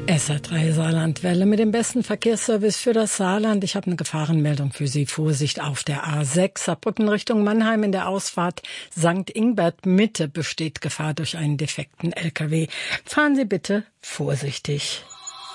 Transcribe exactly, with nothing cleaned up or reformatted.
S R drei Saarlandwelle mit dem besten Verkehrsservice für das Saarland. Ich habe eine Gefahrenmeldung für Sie. Vorsicht auf der A sechs, Saarbrücken Richtung Mannheim in der Ausfahrt Sankt Ingbert Mitte besteht Gefahr durch einen defekten L K W. Fahren Sie bitte vorsichtig.